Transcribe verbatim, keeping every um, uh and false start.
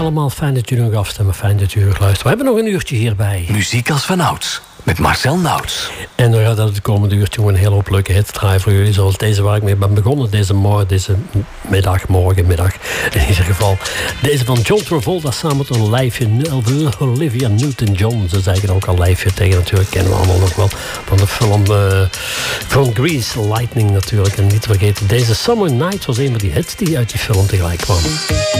allemaal, fijn dat jullie nog afstemmen, fijn dat jullie luisteren. We hebben nog een uurtje hierbij. Muziek als vanouds, met Marcel Nauts. En dan gaat dat het komende uurtje een hele hoop leuke hits draaien voor jullie. Zoals deze waar ik mee ben begonnen, deze, morgen, deze middag, morgenmiddag. In ieder geval, deze van John Travolta samen met een lijfje Olivia Newton-John. Ze zeggen ook al lijfje tegen, natuurlijk kennen we allemaal nog wel van de film uh, van Grease, Lightning natuurlijk. En niet te vergeten, deze Summer Night was een van die hits die uit die film tegelijk kwamen.